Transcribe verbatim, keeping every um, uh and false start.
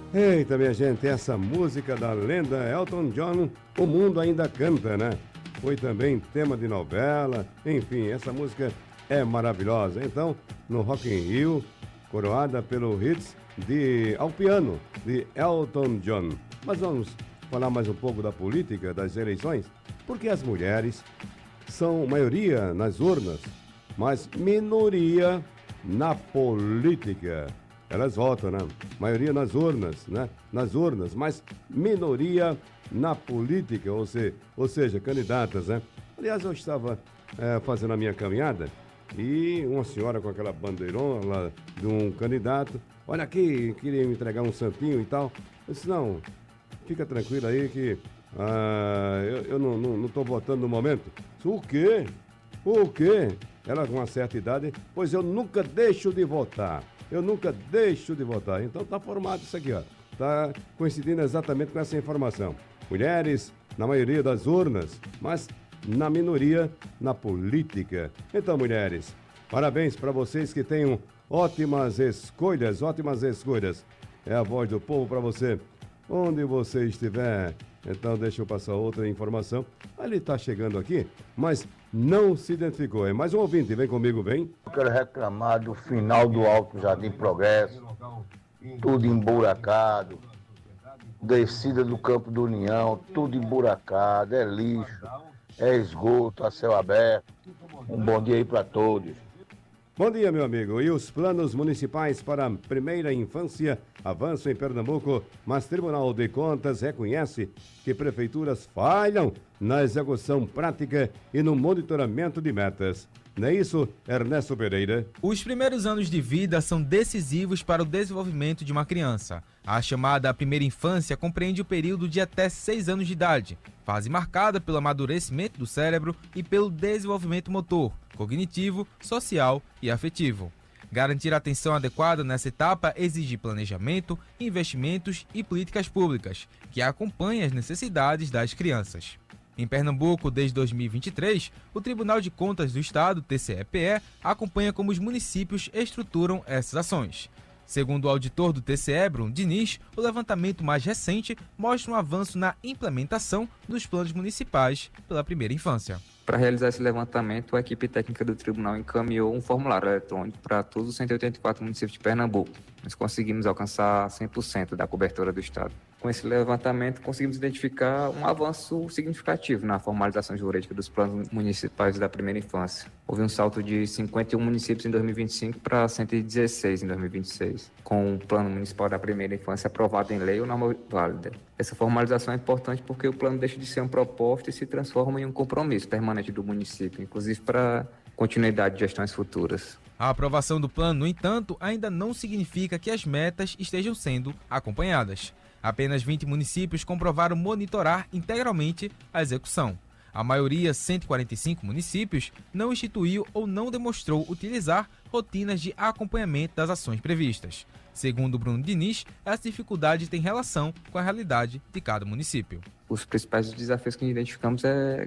Eita, minha gente, essa música da lenda Elton John, o mundo ainda canta, né? Foi também tema de novela, enfim, essa música é maravilhosa. Então, no Rock in Rio, coroada pelo hits de ao piano de Elton John. Mas vamos falar mais um pouco da política, das eleições, porque as mulheres são maioria nas urnas, mas minoria na política. Elas votam, né? Maioria nas urnas, né? Nas urnas, mas minoria na política, ou, se, ou seja, candidatas, né? Aliás, eu estava é, fazendo a minha caminhada e uma senhora com aquela bandeirona de um candidato, olha aqui, queria me entregar um santinho e tal. Eu disse, não, fica tranquilo aí que ah, eu, eu não, não, não tô votando no momento. O quê? O quê? Ela com uma certa idade, pois eu nunca deixo de votar. Eu nunca deixo de votar. Então tá formado isso aqui, ó. Tá coincidindo exatamente com essa informação. Mulheres na maioria das urnas, mas na minoria na política. Então, mulheres, parabéns para vocês que tenham ótimas escolhas, ótimas escolhas. É a voz do povo para você, onde você estiver. Então, deixa eu passar outra informação. Ele está chegando aqui, mas não se identificou. É mais um ouvinte, vem comigo, vem. Eu quero reclamar do final do Alto Jardim Progresso, tudo emburacado, descida do Campo do União, tudo emburacado, é lixo, é esgoto a céu aberto. Um bom dia aí para todos. Bom dia, meu amigo. E os planos municipais para a primeira infância avançam em Pernambuco, mas Tribunal de Contas reconhece que prefeituras falham na execução prática e no monitoramento de metas. Não é isso, Ernesto Pereira? Os primeiros anos de vida são decisivos para o desenvolvimento de uma criança. A chamada primeira infância compreende o período de até seis anos de idade, fase marcada pelo amadurecimento do cérebro e pelo desenvolvimento motor, cognitivo, social e afetivo. Garantir atenção adequada nessa etapa exige planejamento, investimentos e políticas públicas que acompanhem as necessidades das crianças. Em Pernambuco, desde dois mil e vinte e três, o Tribunal de Contas do Estado, T C E P E, acompanha como os municípios estruturam essas ações. Segundo o auditor do T C E, Bruno Diniz, o levantamento mais recente mostra um avanço na implementação dos planos municipais pela primeira infância. Para realizar esse levantamento, a equipe técnica do tribunal encaminhou um formulário eletrônico para todos os cento e oitenta e quatro municípios de Pernambuco. Nós conseguimos alcançar cem por cento da cobertura do estado. Com esse levantamento, conseguimos identificar um avanço significativo na formalização jurídica dos planos municipais da primeira infância. Houve um salto de cinquenta e um municípios em dois mil e vinte e cinco para cento e dezesseis em dois mil e vinte e seis, com o plano municipal da primeira infância aprovado em lei ou norma válida. Essa formalização é importante porque o plano deixa de ser uma proposta e se transforma em um compromisso permanente do município, inclusive para continuidade de gestões futuras. A aprovação do plano, no entanto, ainda não significa que as metas estejam sendo acompanhadas. Apenas vinte municípios comprovaram monitorar integralmente a execução. A maioria, cento e quarenta e cinco municípios, não instituiu ou não demonstrou utilizar rotinas de acompanhamento das ações previstas. Segundo Bruno Diniz, essa dificuldade tem relação com a realidade de cada município. Os principais desafios que identificamos é